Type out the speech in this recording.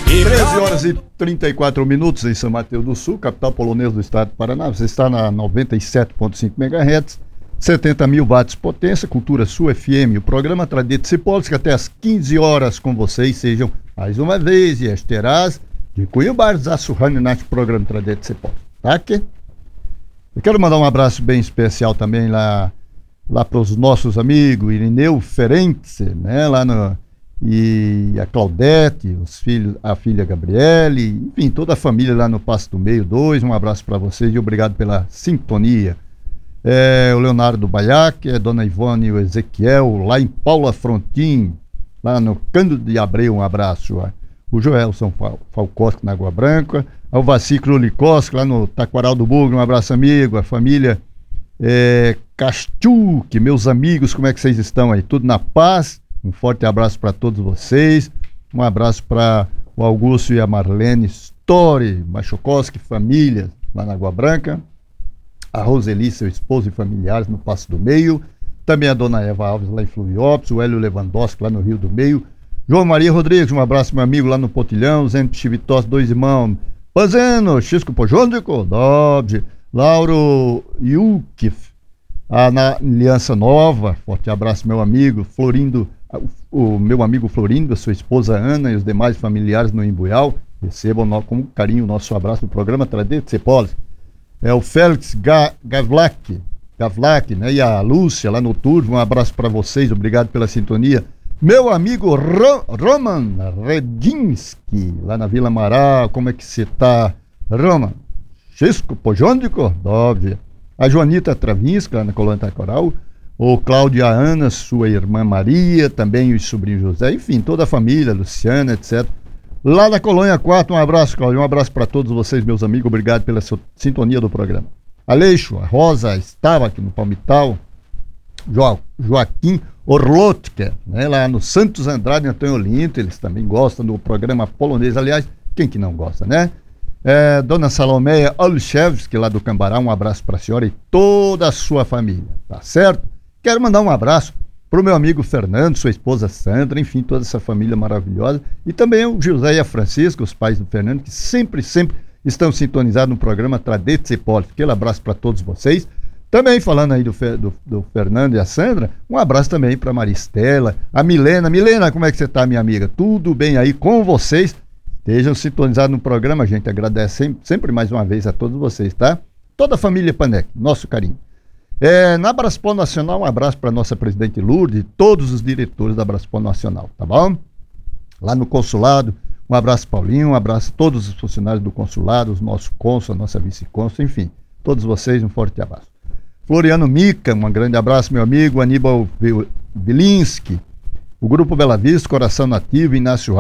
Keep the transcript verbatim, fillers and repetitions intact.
treze horas e trinta e quatro minutos em São Mateus do Sul, capital polonesa do estado do Paraná. Você está na noventa e sete ponto cinco megahertz, setenta mil watts potência, Cultura Sul F M. O programa Traditos e Polis, que até às quinze horas com vocês sejam mais uma vez e esterás de Cunho Bares, Açurrani, neste programa Traditos e Polis. Tá aqui? Eu quero mandar um abraço bem especial também lá, lá para os nossos amigos, Irineu Ferenc, né, lá no... e a Claudete, os filhos, a filha Gabriele, enfim, toda a família lá no Passo do Meio dois, um abraço para vocês e obrigado pela sintonia. É, o Leonardo Baiac, a dona Ivone e o Ezequiel, lá em Paula Frontin, lá no Cândido de Abreu, um abraço. O Joelson Fal Falcoski na Água Branca, o Vaciclo Licoski, lá no Taquaral do Bugre, um abraço amigo, a família é, Castuque, meus amigos, como é que vocês estão aí? Tudo na paz? Um forte abraço para todos vocês. Um abraço para o Augusto e a Marlene Story, Machokoski, família, lá na Água Branca. A Roseli, seu esposo e familiares no Passo do Meio. Também a dona Eva Alves, lá em Fluviópolis. O Hélio Lewandowski, lá no Rio do Meio. João Maria Rodrigues, um abraço, meu amigo, lá no Potilhão. Zeno Chivitós, dois irmãos. Panzeno, Xisco Pojôndico, Dobde. Lauro Yukif, a na Aliança Nova. Forte abraço, meu amigo. Florindo, o meu amigo Florindo, a sua esposa Ana e os demais familiares no Imbuial, recebam no, com carinho o nosso abraço do programa Traditos e Polis. É o Félix Ga, Gavlak, Gavlak, né, e a Lúcia lá no Turvo, um abraço para vocês, obrigado pela sintonia. Meu amigo Ro, Roman Redinski, lá na Vila Amaral, como é que você tá, Roman? Xisco Pojôndico? Óbvio. A Joanita Travinska, lá na Colônia Tacoral. O Cláudio e a Ana, sua irmã Maria, também o sobrinho José, enfim, toda a família, Luciana, etcétera. Lá da Colônia quatro, um abraço, Cláudio, um abraço para todos vocês, meus amigos, obrigado pela sua sintonia do programa. Aleixo, a Rosa estava aqui no Palmital, jo, Joaquim Orlotker, né, lá no Santos Andrade, em Antônio Olinto, eles também gostam do programa polonês, aliás, quem que não gosta, né? É, Dona Salomeia Olszewski, lá do Cambará, um abraço para a senhora e toda a sua família, tá certo? Quero mandar um abraço para o meu amigo Fernando, sua esposa Sandra, enfim, toda essa família maravilhosa. E também o José e a Francisca, os pais do Fernando, que sempre, sempre estão sintonizados no programa Traditos e Polis. Aquele abraço para todos vocês. Também falando aí do, do, do Fernando e a Sandra, um abraço também para a Maristela, a Milena. Milena, como é que você está, minha amiga? Tudo bem aí com vocês? Estejam sintonizados no programa, a gente agradece sempre, sempre mais uma vez a todos vocês, tá? Toda a família Panec, nosso carinho. É, na Braspol Nacional, um abraço para a nossa presidente Lourdes e todos os diretores da Braspol Nacional, tá bom? Lá no consulado, um abraço Paulinho, um abraço a todos os funcionários do consulado, os nossos cônsul, a nossa vice-cônsul, enfim, todos vocês, um forte abraço. Floriano Mica, um grande abraço, meu amigo. Aníbal Vilinski, o Grupo Bela Vista, Coração Nativo, Inácio